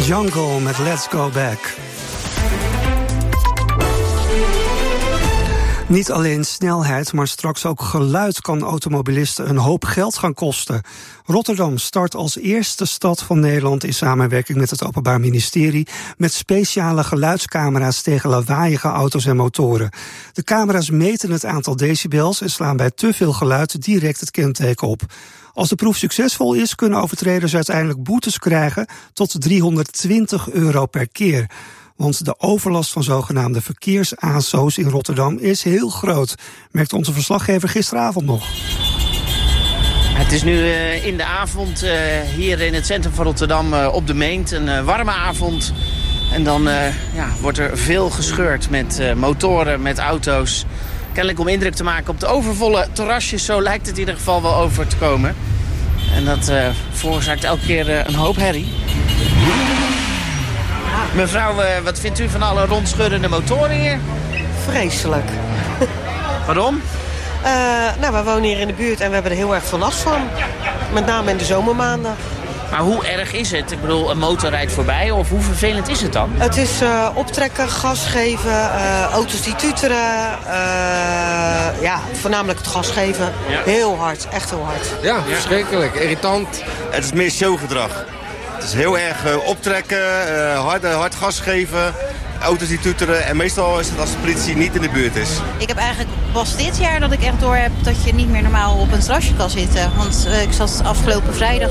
Jungle met Let's Go Back. Niet alleen snelheid, maar straks ook geluid kan automobilisten een hoop geld gaan kosten. Rotterdam start als eerste stad van Nederland in samenwerking met het Openbaar Ministerie met speciale geluidscamera's tegen lawaaiige auto's en motoren. De camera's meten het aantal decibels en slaan bij te veel geluid direct het kenteken op. Als de proef succesvol is, kunnen overtreders uiteindelijk boetes krijgen tot €320 per keer. Want de overlast van zogenaamde verkeers-ASO's in Rotterdam is heel groot, merkte onze verslaggever gisteravond nog. Het is nu in de avond hier in het centrum van Rotterdam op de Meent. Een warme avond. En dan wordt er veel gescheurd met motoren, met auto's. Kennelijk om indruk te maken op de overvolle terrasjes. Zo lijkt het in ieder geval wel over te komen. En dat veroorzaakt elke keer een hoop herrie. Mevrouw, wat vindt u van alle rondscheurende motoren hier? Vreselijk. Waarom? We wonen hier in de buurt en we hebben er heel erg veel last van. Met name in de zomermaanden. Maar hoe erg is het? Ik bedoel, een motor rijdt voorbij of hoe vervelend is het dan? Het is optrekken, gas geven, auto's die tuteren. Voornamelijk het gas geven. Ja. Heel hard, echt heel hard. Ja, verschrikkelijk, irritant. Het is meer showgedrag. Het is heel erg optrekken, hard gas geven, auto's die tuteren. En meestal is het als de politie niet in de buurt is. Ik heb eigenlijk pas dit jaar dat ik echt door heb dat je niet meer normaal op een terrasje kan zitten. Want ik zat afgelopen vrijdag